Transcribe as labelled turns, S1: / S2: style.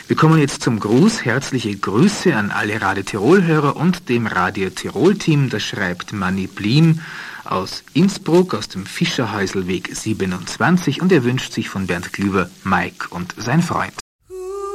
S1: Wir kommen jetzt zum Gruß. Herzliche Grüße an alle Radio Tirol-Hörer und dem Radio Tirol-Team. Das schreibt Manni Blim aus Innsbruck, aus dem Fischerhäuselweg 27. Und er wünscht sich von Bernd Glüber, Mike und sein Freund.